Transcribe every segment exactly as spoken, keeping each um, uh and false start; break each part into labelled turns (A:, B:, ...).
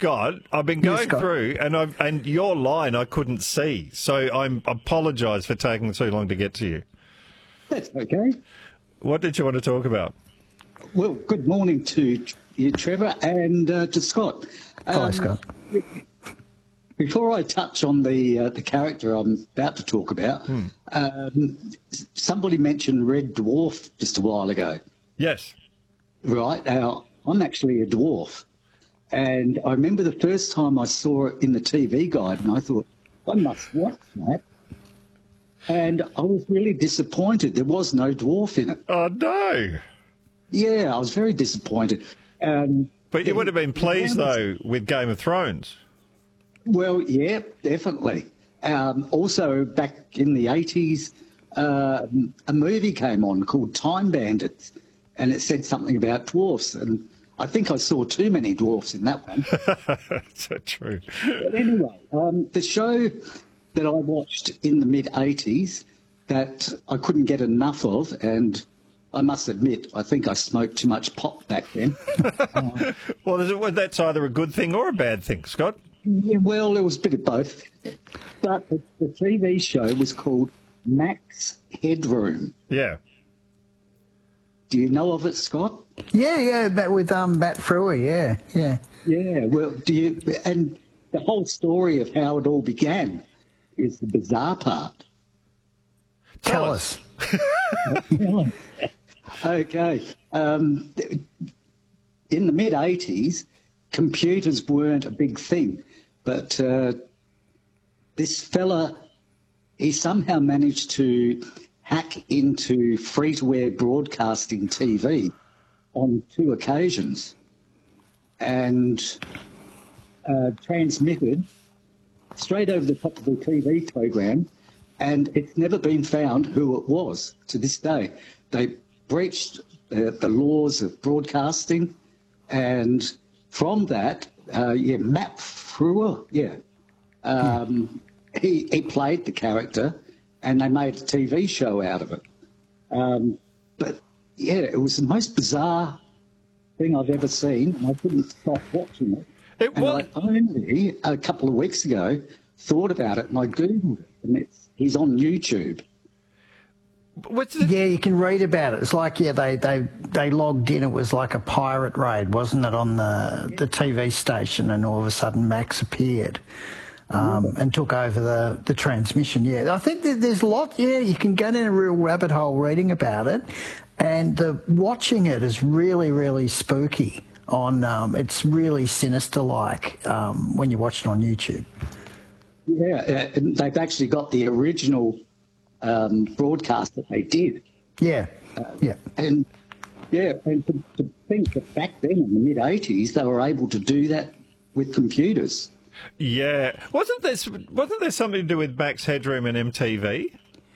A: Scott, I've been going
B: Scott.
A: through, and I've and your line I couldn't see, so I apologise for taking too long to get to you.
C: That's okay.
A: What did you want to talk about?
C: Well, good morning to you, Trevor, and uh, to Scott.
B: Hi,
C: Um,
B: Scott.
C: Before I touch on the uh, the character I'm about to talk about,
A: Hmm.
C: um, somebody mentioned Red Dwarf just a while ago.
A: Yes.
C: Right. Now, I'm actually a dwarf. And I remember the first time I saw it in the T V guide, and I thought, I must watch that. And I was really disappointed. There was no dwarf in it.
A: Oh, no.
C: Yeah, I was very disappointed. Um,
A: But you would have been pleased,
C: the-
A: though, with Game of Thrones.
C: Well, yeah, definitely. Um, also, back in the eighties, uh, a movie came on called Time Bandits, and it said something about dwarfs. And I think I saw too many dwarfs in that one.
A: Is that true?
C: But anyway, um, the show that I watched in the mid-eighties that I couldn't get enough of, and I must admit, I think I smoked too much pop back then. uh,
A: Well, is it, well, that's either a good thing or a bad thing, Scott.
C: yeah, well, it was a bit of both. But the, the T V show was called Max Headroom.
A: Yeah.
C: Do you know of it, Scott?
B: Yeah, yeah, that with um, Matt Frewer, yeah, yeah.
C: Yeah, well, do you... And the whole story of how it all began is the bizarre part.
B: Tell us.
C: Okay. Um, in the mid-eighties, computers weren't a big thing, but uh, this fella, he somehow managed to hack into free-to-air broadcasting T V on two occasions and uh, transmitted straight over the top of the T V program, and it's never been found who it was to this day. They breached uh, the laws of broadcasting, and from that, uh, yeah, Matt Frewer, yeah, um, he, he played the character, and they made a T V show out of it. Um, but, yeah, it was the most bizarre thing I've ever seen, and I couldn't stop watching it.
A: It
C: And
A: was.
C: I only, a couple of weeks ago, thought about it, and I Googled it, and it's, he's on YouTube.
A: What's it?
B: Yeah, you can read about it. It's like, yeah, they, they, they logged in. It was like a pirate raid, wasn't it, on the, the T V station, and all of a sudden Max appeared um, and took over the, the transmission. Yeah, I think that there's a lot, yeah, you can go down a real rabbit hole reading about it, and the, watching it is really, really spooky. On um, It's really sinister-like um, when you watch it on YouTube.
C: Yeah, uh, and they've actually got the original um, broadcast that they did.
B: Yeah, yeah.
C: And, yeah, and to, to think that back then in the mid-eighties, they were able to do that with computers.
A: Yeah. Wasn't there, wasn't there something to do with Max Headroom and M T V?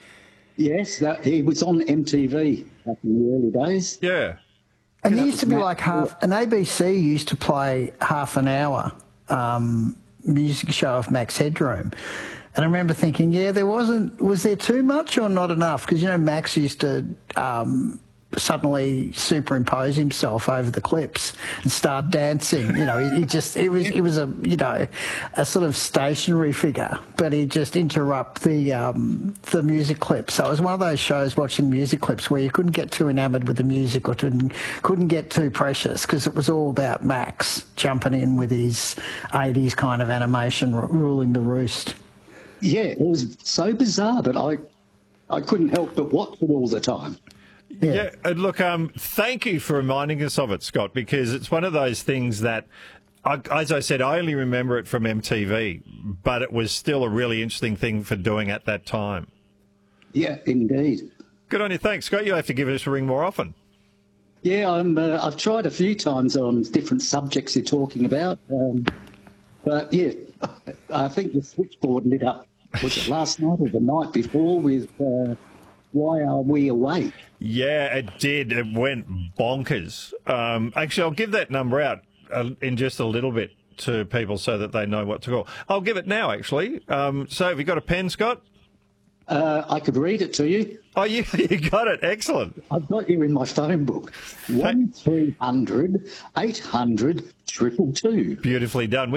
C: Yes, that, he was on M T V back in the early days.
A: Yeah.
B: And
C: that
B: it used to
C: was
B: be
C: Matt
B: like half, an A B C used to play half an hour um, music show of Max Headroom. And I remember thinking, yeah, there wasn't, was there too much or not enough? Because, you know, Max used to um, suddenly superimpose himself over the clips and start dancing. You know, he, he just, it was, it was a, you know, a sort of stationary figure, but he'd just interrupt the, um, the music clips. So it was one of those shows watching music clips where you couldn't get too enamoured with the music or couldn't, couldn't get too precious because it was all about Max jumping in with his eighties kind of animation r- ruling the roost.
C: Yeah, it was so bizarre that I, I couldn't help but watch it all the time.
A: Yeah. yeah and look, um, thank you for reminding us of it, Scott, because it's one of those things that, I, as I said, I only remember it from M T V, but it was still a really interesting thing for doing at that time.
C: Yeah, indeed.
A: Good on you. Thanks, Scott. You'll have to give us a ring more often.
C: Yeah, I'm, uh, I've tried a few times on different subjects you're talking about. Um, but, yeah, I think the switchboard lit up, was it last night or the night before, with uh, Why Are We Awake?
A: Yeah, it did. It went bonkers. Um, actually, I'll give that number out uh, in just a little bit to people so that they know what to call. I'll give it now, actually. Um, so have you got a pen, Scott?
C: Uh, I could read it to you.
A: Oh, you, you got it. Excellent.
C: I've got you in my phone book. one three hundred eight hundred two two two.
A: Beautifully done.